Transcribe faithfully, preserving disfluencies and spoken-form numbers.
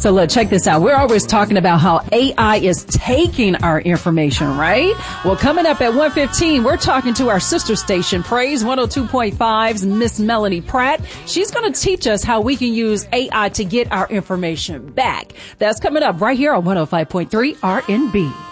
So look, check this out. We're always talking about how A I is taking our information, right? Well, coming up at one fifteen, we're talking to our sister station, Praise one oh two point five's Miss Melanie Pratt. She's going to teach us how we can use A I to get our information back. That's coming up right here on one oh five point three R and B.